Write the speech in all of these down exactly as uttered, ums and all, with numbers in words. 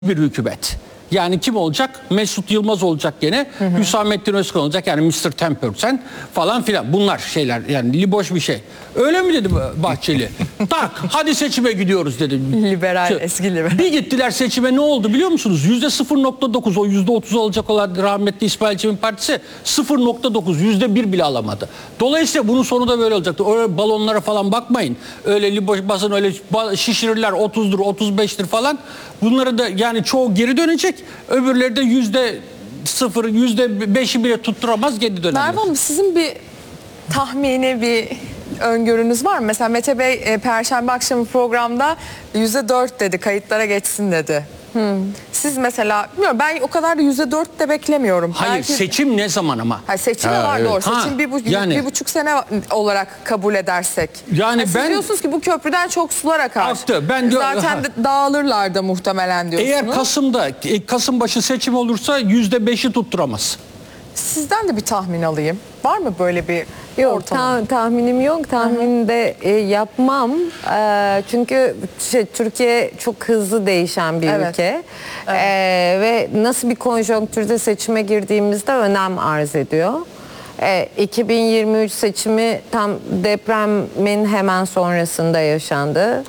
bir hükümet. Yani kim olacak? Mesut Yılmaz olacak gene. Hı hı. Hüsamettin Özkan olacak. Yani mister Ten Percent falan filan. Bunlar şeyler yani liboş bir şey. Öyle mi dedi Bahçeli? Tak hadi seçime gidiyoruz dedi. Liberal, şey, eski liberal. Bir gittiler seçime, ne oldu biliyor musunuz? yüzde sıfır nokta dokuz, o yüzde otuz alacak olan rahmetli İsmail Çemin Partisi sıfır nokta dokuz, yüzde bir bile alamadı. Dolayısıyla bunun sonu da böyle olacaktı. Öyle balonlara falan bakmayın. Öyle liboş basın öyle şişirirler, otuzdur otuz beştir falan. Bunları da yani çoğu geri dönecek. Öbürleri de yüzde sıfır, yüzde beşi bile tutturamaz, geri dönemez. Merve Hanım, sizin bir tahmini bir öngörünüz var mı? Mesela Mete Bey e, Perşembe akşamı programda yüzde dört dedi, kayıtlara geçsin dedi. Hmm. Siz mesela, bilmiyorum, ben o kadar da yüzde dört de beklemiyorum. Hayır, belki... seçim ne zaman ama? Hayır, seçim de var, evet. Doğru. Ha, seçim bir, bu, yani, bir buçuk sene olarak kabul edersek. Yani, yani ben siz diyorsunuz ki bu köprüden çok sular akar. Aktı. Ben diyor, zaten ha. de dağılırlar da muhtemelen diyorsunuz. Eğer Kasım'da, Kasım başı seçim olursa yüzde beşi tutturamaz. Sizden de bir tahmin alayım. Var mı böyle bir Yok, ta tahminim yok. Tahmin de e, yapmam. E, çünkü şey, Türkiye çok hızlı değişen bir evet. ülke. Evet. E, ve nasıl bir konjonktürde seçime girdiğimizde önem arz ediyor. E, iki bin yirmi üç seçimi tam depremin hemen sonrasında yaşandı.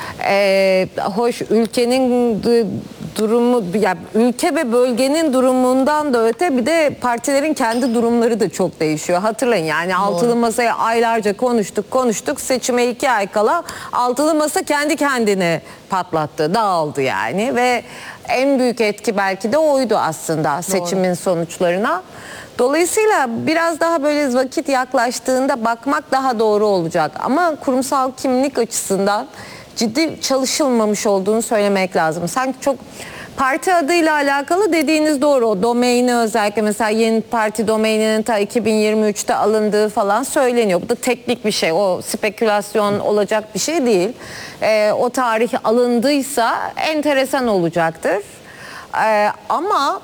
E, hoş ülkenin durumu, ya ülke ve bölgenin durumundan da öte bir de partilerin kendi durumları da çok değişiyor. Hatırlayın yani altılı masaya aylarca konuştuk konuştuk seçime iki ay kala altılı masa kendi kendini patlattı, dağıldı yani ve en büyük etki belki de oydu aslında seçimin Doğru. sonuçlarına. Dolayısıyla biraz daha böyle vakit yaklaştığında bakmak daha doğru olacak ama kurumsal kimlik açısından ciddi çalışılmamış olduğunu söylemek lazım. Sanki çok parti adıyla alakalı dediğiniz doğru. O domaini özellikle mesela yeni parti domaininin ta iki bin yirmi üçte alındığı falan söyleniyor. Bu da teknik bir şey. O spekülasyon olacak bir şey değil. Ee, o tarih alındıysa enteresan olacaktır. Ee, ama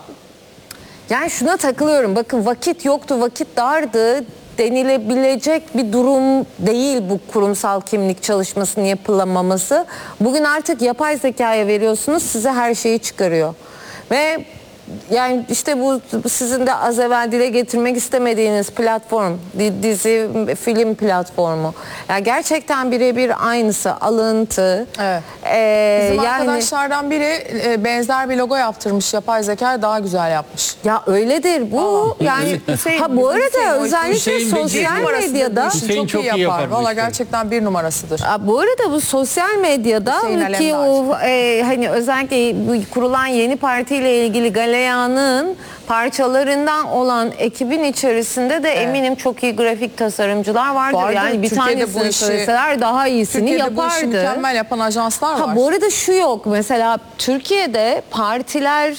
yani şuna takılıyorum. Bakın vakit yoktu, vakit dardı denilebilecek bir durum değil bu kurumsal kimlik çalışmasının yapılamaması. Bugün artık yapay zekaya veriyorsunuz, size her şeyi çıkarıyor. Ve yani işte bu sizin de az evvel dile getirmek istemediğiniz platform, dizi, film platformu. Yani gerçekten birebir aynısı, alıntı. Evet. Ee, Bizim yani, arkadaşlardan biri e, benzer bir logo yaptırmış, yapay zeka daha güzel yapmış. Ya öyledir bu. Aa, yani Hüseyin, ha bu arada Hüseyin, özellikle Hüseyin sosyal medyada çok, çok iyi yapar. yapar Valla gerçekten bir numarasıdır. Aa, bu arada bu sosyal medyada ki o e, hani özellikle bu kurulan yeni partiyle ilgili Galeyan'ın parçalarından olan ekibin içerisinde de evet. eminim çok iyi grafik tasarımcılar vardır. Vardır. Yani bir tanesini söyleseler daha iyisini Türkiye'de yapardı. Türkiye'de bu işi mükemmel yapan ajanslar ha, var. Bu arada şu yok. Mesela Türkiye'de partiler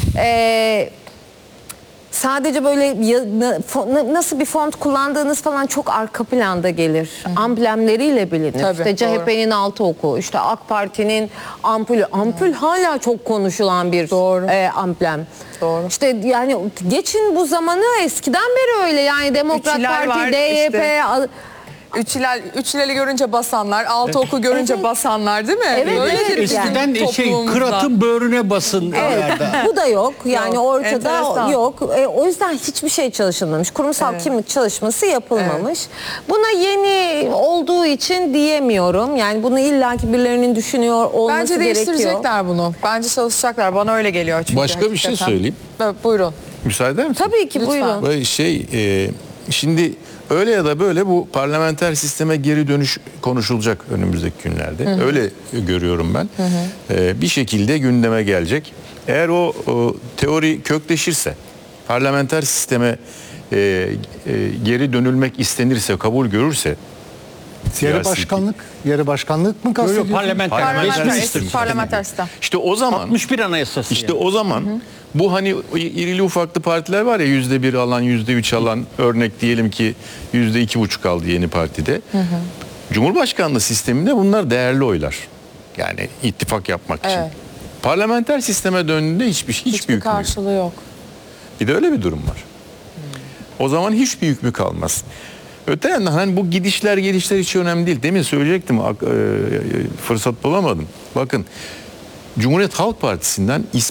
e, sadece böyle ya, nasıl bir font kullandığınız falan çok arka planda gelir. Hı. Amblemleriyle bilinir. Tabii, işte C H P'nin altı oku, işte AK Parti'nin ampulü. Ampul Hı. hala çok konuşulan bir e, amblem. Doğru. İşte yani geçin bu zamanı, eskiden beri öyle yani Demokrat Parti, var, D Y P... Işte. Üç hilal, üç hilali görünce basanlar, altı oku görünce evet. basanlar değil mi? Evet, evet. Eskiden yani. şey kıratın böğrüne basın. Evet. Bu da yok. Yani yok. Ortada Enteresan. yok. E, o yüzden hiçbir şey çalışılmamış. Kurumsal evet. kimlik çalışması yapılmamış. Evet. Buna yeni olduğu için diyemiyorum. Yani bunu illaki birilerinin düşünüyor olması Bence gerekiyor. Bence değiştirecekler bunu. Bence çalışacaklar. Bana öyle geliyor çünkü. Başka hakikaten. bir şey söyleyeyim. Evet, buyurun. Müsaade eder misin? Tabii ki Lütfen. buyurun. Böyle şey e, şimdi öyle ya da böyle bu parlamenter sisteme geri dönüş konuşulacak önümüzdeki günlerde. Hı hı. Öyle görüyorum ben. Hı hı. Ee, bir şekilde gündeme gelecek. Eğer o, o teori kökleşirse, parlamenter sisteme e, e, geri dönülmek istenirse, kabul görürse, yarı başkanlık, yarı başkanlık mı kastediyorsun? Parlamenter, parlamenter, sistem. parlamenter sistem. İşte o zaman altmış bir anayasası. İşte yani. o zaman hı hı. bu hani irili ufaklı partiler var ya, yüzde bir alan, yüzde üç alan, örnek diyelim ki yüzde iki buçuk aldı yeni partide. Hı hı. Cumhurbaşkanlığı sisteminde bunlar değerli oylar. Yani ittifak yapmak evet. için. Parlamenter sisteme döndüğünde hiçbir hiçbir, hiçbir karşılığı yok. Bir de öyle bir durum var. Hmm. O zaman hiçbir hükmü kalmaz. Öte yandan hani bu gidişler gelişler hiç önemli değil. Demin söyleyecektim, fırsat bulamadım. Bakın Cumhuriyet Halk Partisi'nden